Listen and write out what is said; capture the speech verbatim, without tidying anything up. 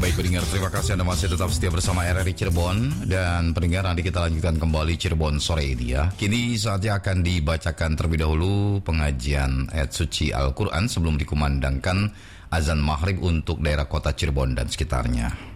Baik pendengar, terima kasih Anda masih tetap setia bersama R R I Cirebon. Dan pendengar, nanti kita lanjutkan kembali Cirebon sore ini ya. Kini saatnya akan dibacakan terlebih dahulu pengajian ayat suci Al-Quran sebelum dikumandangkan azan maghrib untuk daerah kota Cirebon dan sekitarnya.